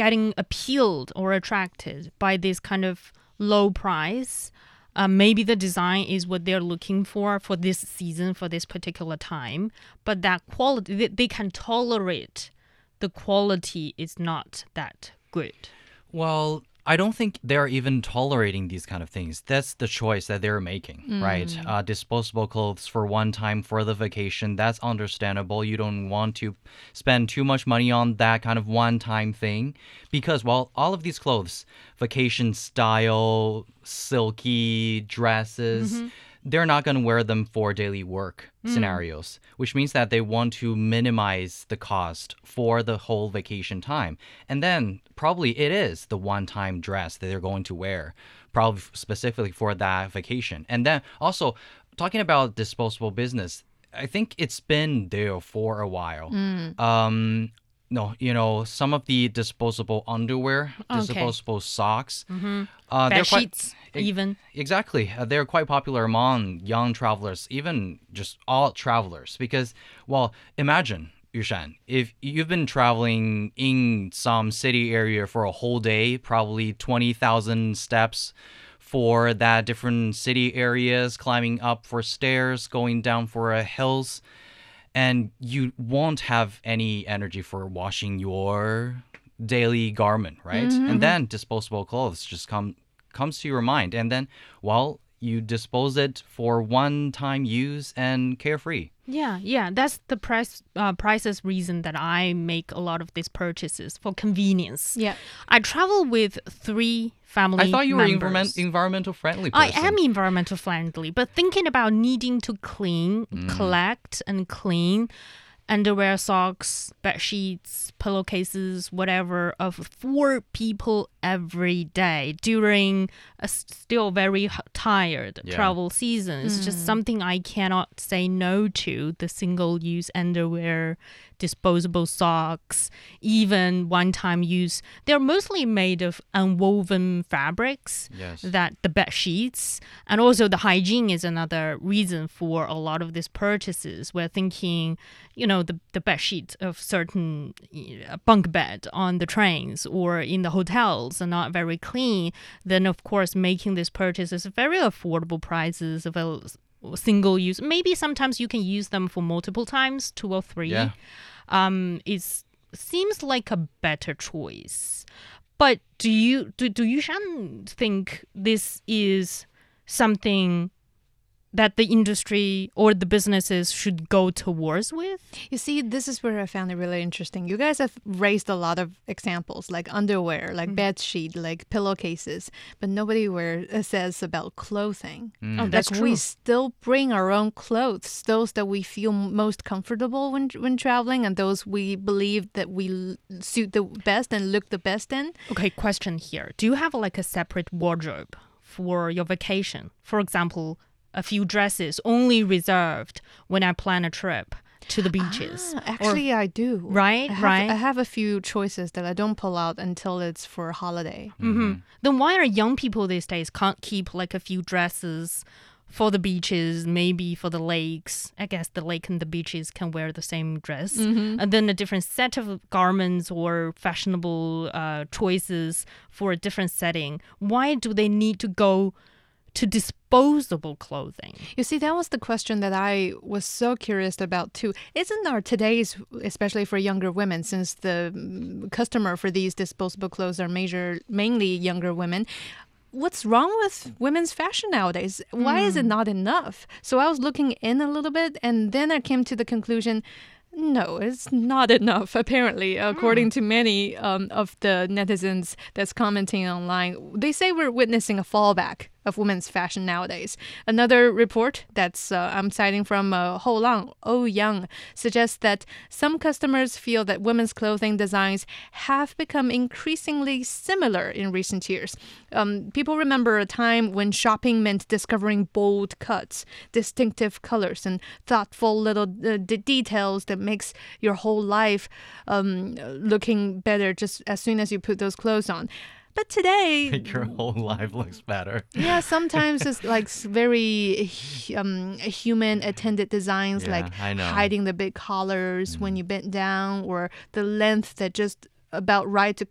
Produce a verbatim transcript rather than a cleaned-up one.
getting appealed or attracted by this kind of low price. Uh, maybe the design is what they're looking for for this season, for this particular time. But that quality, they, they can tolerate the quality is not that good. Well, I don't think they're even tolerating these kind of things. That's the choice that they're making, mm. right? Uh, disposable clothes for one time for the vacation, that's understandable. You don't want to spend too much money on that kind of one-time thing because, well, all of these clothes, vacation style, silky dresses, mm-hmm. they're not going to wear them for daily work mm. scenarios, which means that they want to minimize the cost for the whole vacation time. And then probably it is the one-time dress that they're going to wear, probably specifically for that vacation. And then also, talking about disposable business, I think it's been there for a while. Mm. Um, no, you know, some of the disposable underwear, okay. disposable socks. Mm-hmm. Uh, Bed sheets, quite, even. Exactly. Uh, they're quite popular among young travelers, even just all travelers. Because, well, imagine, Yushan, if you've been traveling in some city area for a whole day, probably twenty thousand steps for that different city areas, climbing up for stairs, going down for a hills, and you won't have any energy for washing your daily garment, right? Mm-hmm. And then disposable clothes just come comes to your mind. And then, well, you dispose it for one-time use and carefree. Yeah, yeah. That's the price uh, prices reason that I make a lot of these purchases for convenience. Yeah. I travel with three family members. I thought you were environment, environmental friendly person. I am environmental friendly, but thinking about needing to clean, mm. collect and clean underwear, socks, bed sheets, pillowcases, whatever, of four people every day during a still very tired yeah. travel season. It's mm. just something I cannot say no to. The single-use underwear, disposable socks, even one-time use. They're mostly made of unwoven fabrics, yes. that the bed sheets, and also the hygiene is another reason for a lot of these purchases. We're thinking, you know, the, the bed sheet of certain uh, bunk bed on the trains or in the hotels are not very clean. Then, of course, making this purchase is very affordable prices of a single use. Maybe sometimes you can use them for multiple times, two or three. Yeah. Um, it seems like a better choice. But do you do, do you Shan think this is something that the industry or the businesses should go towards with? You see, this is where I found it really interesting. You guys have raised a lot of examples, like underwear, like mm. bed sheet, like pillowcases, but nobody where says about clothing. Mm. Oh, that's like true. We still bring our own clothes, those that we feel most comfortable when when traveling, and those we believe that we suit the best and look the best in. Okay, question here. Do you have like a separate wardrobe for your vacation? For example, a few dresses only reserved when I plan a trip to the beaches. Ah, actually, or, I do. Right, I have, right. I have a few choices that I don't pull out until it's for a holiday. Mm-hmm. Then why are young people these days can't keep like a few dresses for the beaches, maybe for the lakes? I guess the lake and the beaches can wear the same dress. Mm-hmm. And then a different set of garments or fashionable uh, choices for a different setting. Why do they need to go to disposable clothing? You see, that was the question that I was so curious about too. Isn't our today's, especially for younger women, since the customer for these disposable clothes are major, mainly younger women, what's wrong with women's fashion nowadays? Why mm. is it not enough? So I was looking in a little bit, and then I came to the conclusion, no, it's not enough, apparently, according mm. to many um, of the netizens that's commenting online. They say we're witnessing a fallback of women's fashion nowadays. Another report that's uh, I'm citing from uh, Houlang, Oh Young, suggests that some customers feel that women's clothing designs have become increasingly similar in recent years. Um, people remember a time when shopping meant discovering bold cuts, distinctive colors, and thoughtful little uh, d- details that makes your whole life um, looking better just as soon as you put those clothes on. But today, make your whole life looks better. Yeah, sometimes it's like very um, human attended designs, yeah, like I know. hiding the big collars mm. when you bend down, or the length that just about right to